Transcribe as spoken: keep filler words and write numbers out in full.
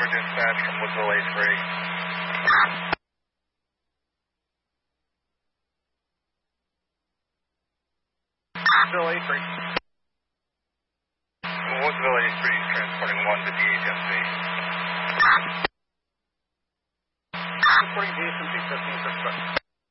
dispatch from Woodsville A three. Woodsville A three. Woodsville A three is transporting one to D H M C. Transporting D H M C, fifteen six.